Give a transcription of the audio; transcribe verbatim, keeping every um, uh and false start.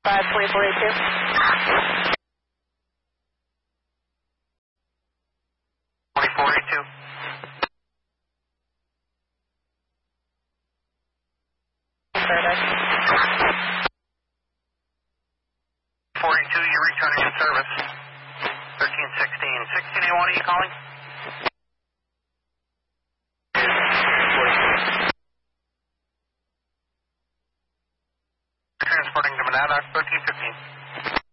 five, twenty-four eighty-two. twenty-four eighty-two. Service. forty-two, you're returning in service. thirteen sixteen. sixteen A one, are you calling? Transporting to Monadnock, thirteen fifteen.